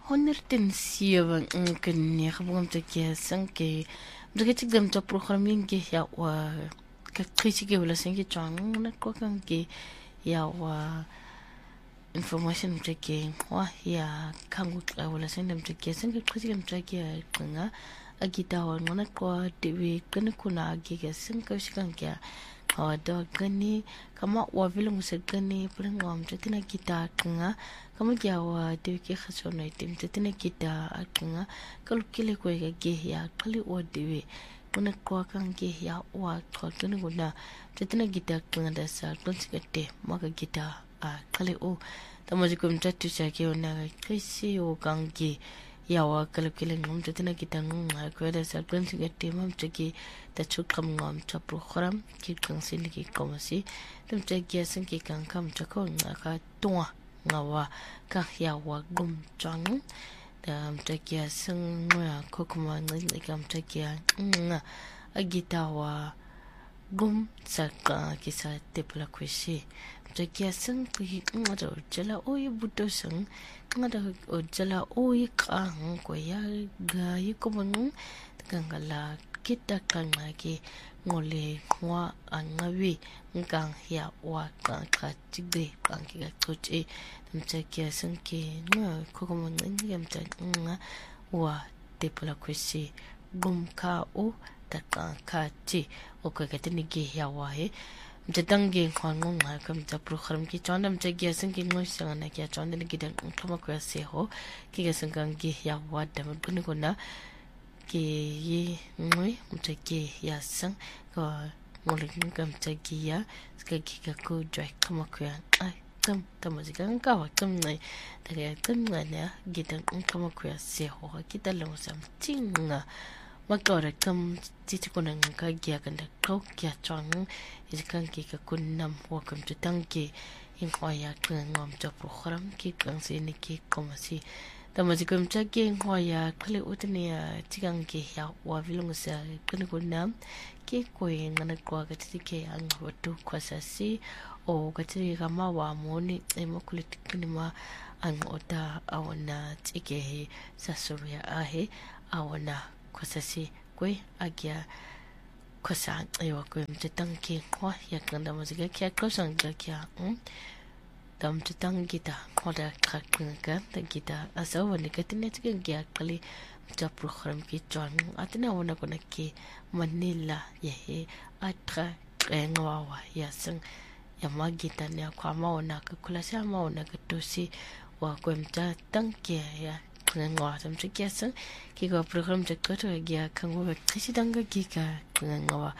107 كني خبرت كيسان كي بقيت قدام programming كي يا و كريتيكي ولا سنكي جان نكو كان كي يا و information تكي وا يا كان ولا سندم تكي سنكي كريتيكي تكي كنا أكيدا وانا كوا تبي كنا كنا أكيد سنكي شكان كيا ada gani kama wavile musegani pulinga mtetina kita kanga kama jawa dewi khasona itim tetina kita kanga kalukile ko ge ya kali odewe kuna ko kan ge ya wa khotuni guna tetina kita kanga dasa konsigate maka kita kali o tamaji ko mtatu chake ona kisi o kangi yawa kalukile ngom tetina kita ngwa ko dasa konsigate mamchaki tachukam ngam cha program ki kangsin ki komasi tum cha gyasan ki kangkam cha ko ngaka tonga ngawa ka yawa gum chang dam cha gyasan ngwa ko kuma ngai kam cha gya nga agitawa gum saka kisa tepla kwesi cha gyasan ki ngado jala oy buto sang ngada jala oy ka ko ya ga yi ko mang kangala kita kan lagi ngole ngwa angawi ngang ya wa ka tigre kan ki ga toche tumcha kya sanke no ko mo ngam ta nga wa te pula kwesi gum ka o ta ka ti o ko ga tini ge ya wa he mtatange kwa ngonga kam ta program ki chonda mtagia sanke ngo sanga kya chonda ni gidan kama ko se ho ki ga sangang ge ya wa da mun ko na ke ye ngoi mtake ya sang ko ngolin kam mtake ya ska kika ko dry kama ko ya ai tam tamazikan ka wa tam nai daga tam na gidan kama ko ya se ho kita lo sam tinga makora kam titi ko nan ka gya kan da ko kya chang iskan kika kunnam wa kam tanke in ko ya kan ngam ta program ki kan se ni ki komasi tamazikum chake ngoya kale utania tigang ke ya wa vilungusa kene kunam ke koe ngana kwa katike ang watu kwa sasi o katike kama wa moni emo kulitikini ma ang ota awana tike sasuria ahe awana kwa sasi kwe agya kwa sa ewa kwe mtetang ke kwa ya kanda mazika kia kwa sanga kia dam tutang kita koda kakanga ta kita asa wani katina tiga gya kali ta program ki chon atina wana kona ki manila ye atra ngwa ya sang ya magita ne kwa maona ka kula sa maona ka tosi wa kwemta tangke ya ngwa tam tiga sang ki go program ta ko to gya kangwa kisi danga ki ka ngwa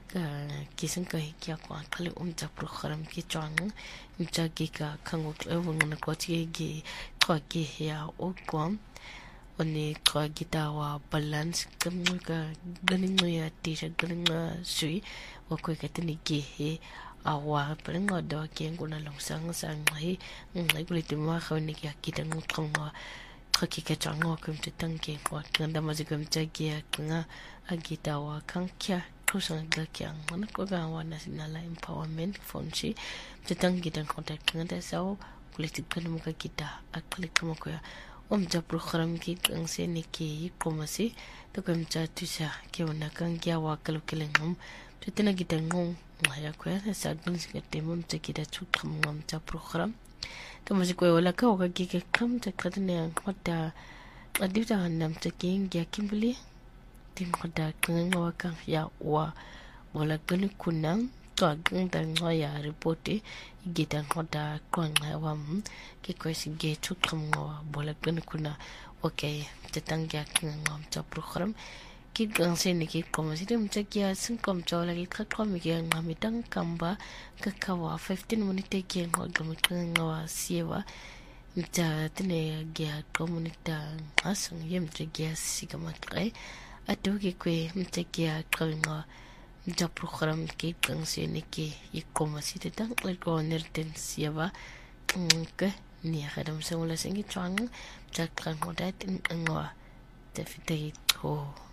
kisang kay kya ko kali ta program ki chon mcha ki ka kango ewo ngana ko ti gi ko ki ya o kwam oni ko gita wa balance kam ka ganin ya ti sa ganin sui wa ko ka tini ki he awa prengo do ki nguna long sang sang hi ngai ko ti ma khaw ni kya ki tang thong wa ko ki ka chang ko kum ti tang ki ko nganda ma ji kum cha ki nga agita wa kang kya kusang gakyang mana ko ga wa national empowerment fonchi tetang gidan contact ngada sao politik kan muka kita aklik mo ko ja program ki ang se ni ki komasi to kam cha tusa ke wana kan gya wa kalukilengum tetena gidan ngong ngaya ko ya sa gun siga temum te kita chu ngam cha program to mo ko wala ka ka ki kam ta kadne ang khota adita nam te king gya kimbali tim khoda kanga kan ya wa wala gani kunang to agang dan ya reporti gidan khoda kon wa ki ko si ge chu kama wala gani kuna okay tetang ya kanga ta program ki gang se ni ki kom si dem chakia sing kom chola ki khat kom ki ngami tang kamba ka kawa 15 minute ki ngol gam wa siewa ta tene ya komunita asang yem chakia sigama kai adogi kwe mtekia kalma mta program ki kangse ni ki ikomasi te tang ko nerten siaba ke ni khadam sangula singi chang chakran modat ngwa te fitei ho